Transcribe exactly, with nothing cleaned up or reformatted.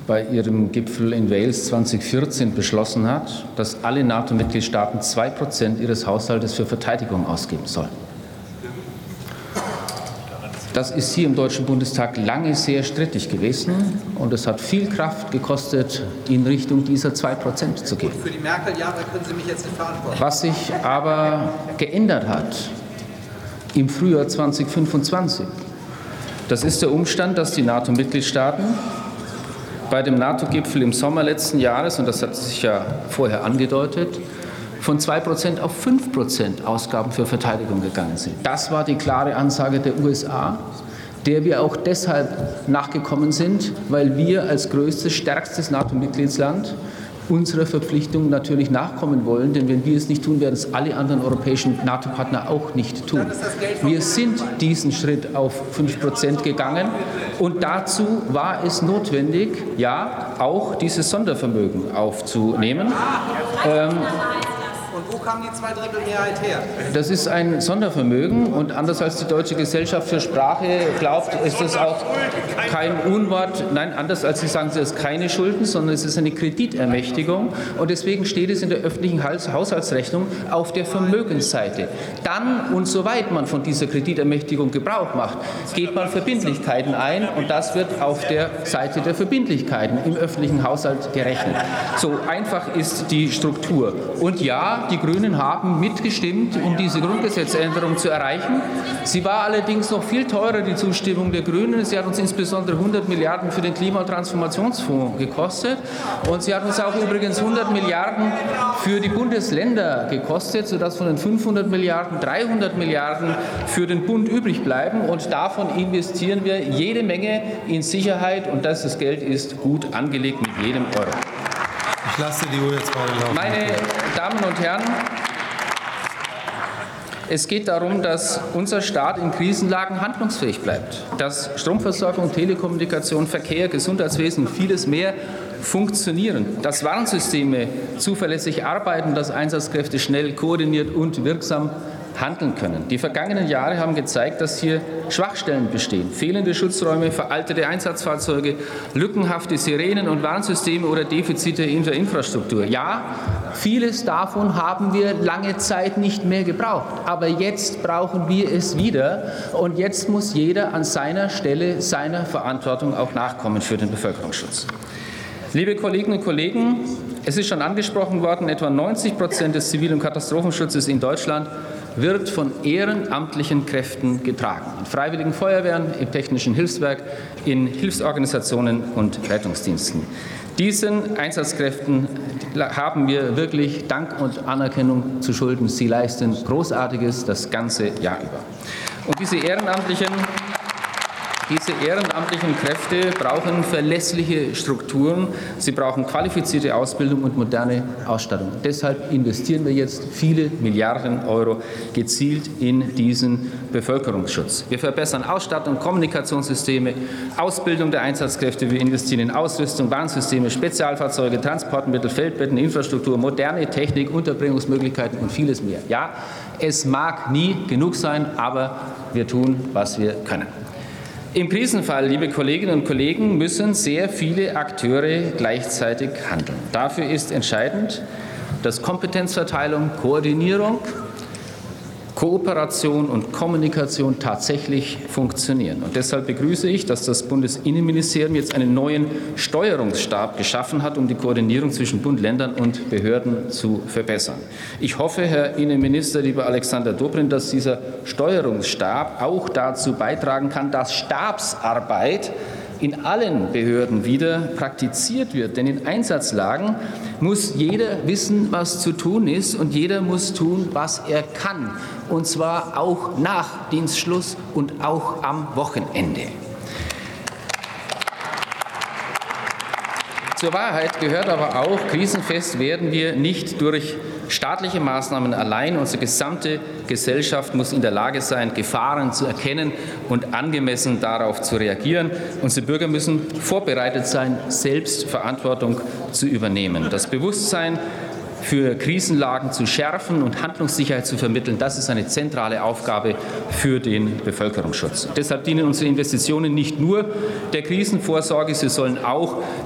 bei ihrem Gipfel in Wales zweitausendvierzehn beschlossen hat, dass alle NATO-Mitgliedstaaten zwei Prozent ihres Haushaltes für Verteidigung ausgeben sollen. Das ist hier im Deutschen Bundestag lange sehr strittig gewesen, und es hat viel Kraft gekostet, in Richtung dieser zwei Prozent zu gehen. Für die Merkel-Jahre können Sie mich jetzt nicht verantworten. Was sich aber geändert hat im Frühjahr zweitausendfünfundzwanzig, das ist der Umstand, dass die NATO-Mitgliedstaaten bei dem NATO-Gipfel im Sommer letzten Jahres, und das hat sich ja vorher angedeutet, von zwei Prozent auf fünf Prozent Ausgaben für Verteidigung gegangen sind. Das war die klare Ansage der U S A, der wir auch deshalb nachgekommen sind, weil wir als größtes, stärkstes NATO-Mitgliedsland unserer Verpflichtung natürlich nachkommen wollen. Denn wenn wir es nicht tun, werden es alle anderen europäischen NATO-Partner auch nicht tun. Wir sind diesen Schritt auf fünf Prozent gegangen, und dazu war es notwendig, ja, auch dieses Sondervermögen aufzunehmen. Ähm, Und wo kam die Zweidrittelmehrheit her? Das ist ein Sondervermögen, und anders als die Deutsche Gesellschaft für Sprache glaubt, ist es auch kein Unwort. Nein, anders als Sie sagen, es ist keine Schulden, sondern es ist eine Kreditermächtigung, und deswegen steht es in der öffentlichen Haushaltsrechnung auf der Vermögensseite. Dann und soweit man von dieser Kreditermächtigung Gebrauch macht, geht man Verbindlichkeiten ein, und das wird auf der Seite der Verbindlichkeiten im öffentlichen Haushalt gerechnet. So einfach ist die Struktur. Und ja, die Grünen haben mitgestimmt, um diese Grundgesetzänderung zu erreichen. Sie war allerdings noch viel teurer, die Zustimmung der Grünen. Sie hat uns insbesondere hundert Milliarden für den Klima- und Transformationsfonds gekostet. Und sie hat uns auch übrigens hundert Milliarden für die Bundesländer gekostet, sodass von den fünfhundert Milliarden dreihundert Milliarden für den Bund übrig bleiben. Und davon investieren wir jede Menge in Sicherheit. Und das Geld ist gut angelegt mit jedem Euro. Ich lasse die Uhr jetzt mal laufen. Meine Damen und Herren, es geht darum, dass unser Staat in Krisenlagen handlungsfähig bleibt, dass Stromversorgung, Telekommunikation, Verkehr, Gesundheitswesen und vieles mehr funktionieren, dass Warnsysteme zuverlässig arbeiten, dass Einsatzkräfte schnell, koordiniert und wirksam handeln können. Die vergangenen Jahre haben gezeigt, dass hier Schwachstellen bestehen. Fehlende Schutzräume, veraltete Einsatzfahrzeuge, lückenhafte Sirenen und Warnsysteme oder Defizite in der Infrastruktur. Ja, vieles davon haben wir lange Zeit nicht mehr gebraucht. Aber jetzt brauchen wir es wieder. Und jetzt muss jeder an seiner Stelle seiner Verantwortung auch nachkommen für den Bevölkerungsschutz. Liebe Kolleginnen und Kollegen, es ist schon angesprochen worden, etwa neunzig Prozent des Zivil- und Katastrophenschutzes in Deutschland wird von ehrenamtlichen Kräften getragen. In freiwilligen Feuerwehren, im Technischen Hilfswerk, in Hilfsorganisationen und Rettungsdiensten. Diesen Einsatzkräften haben wir wirklich Dank und Anerkennung zu schulden. Sie leisten Großartiges das ganze Jahr über. Und diese ehrenamtlichen Diese ehrenamtlichen Kräfte brauchen verlässliche Strukturen, sie brauchen qualifizierte Ausbildung und moderne Ausstattung. Deshalb investieren wir jetzt viele Milliarden Euro gezielt in diesen Bevölkerungsschutz. Wir verbessern Ausstattung, Kommunikationssysteme, Ausbildung der Einsatzkräfte, wir investieren in Ausrüstung, Warnsysteme, Spezialfahrzeuge, Transportmittel, Feldbetten, Infrastruktur, moderne Technik, Unterbringungsmöglichkeiten und vieles mehr. Ja, es mag nie genug sein, aber wir tun, was wir können. Im Krisenfall, liebe Kolleginnen und Kollegen, müssen sehr viele Akteure gleichzeitig handeln. Dafür ist entscheidend, dass Kompetenzverteilung, Koordinierung, Kooperation und Kommunikation tatsächlich funktionieren. Und deshalb begrüße ich, dass das Bundesinnenministerium jetzt einen neuen Steuerungsstab geschaffen hat, um die Koordinierung zwischen Bund, Ländern und Behörden zu verbessern. Ich hoffe, Herr Innenminister, lieber Alexander Dobrindt, dass dieser Steuerungsstab auch dazu beitragen kann, dass Stabsarbeit in allen Behörden wieder praktiziert wird. Denn in Einsatzlagen muss jeder wissen, was zu tun ist, und jeder muss tun, was er kann. Und zwar auch nach Dienstschluss und auch am Wochenende. Zur Wahrheit gehört aber auch, krisenfest werden wir nicht durch staatliche Maßnahmen allein. Unsere gesamte Gesellschaft muss in der Lage sein, Gefahren zu erkennen und angemessen darauf zu reagieren. Unsere Bürger müssen vorbereitet sein, selbst Verantwortung zu übernehmen. Das Bewusstsein für Krisenlagen zu schärfen und Handlungssicherheit zu vermitteln, das ist eine zentrale Aufgabe für den Bevölkerungsschutz. Deshalb dienen unsere Investitionen nicht nur der Krisenvorsorge, sie sollen auch